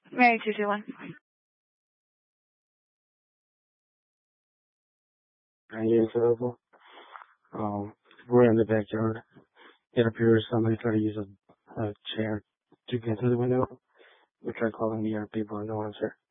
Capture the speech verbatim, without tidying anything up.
Mary two two one. Are you available? Um, we're in the backyard. It appears somebody tried to use a, a chair to get to the window. We tried calling the other people and no answer.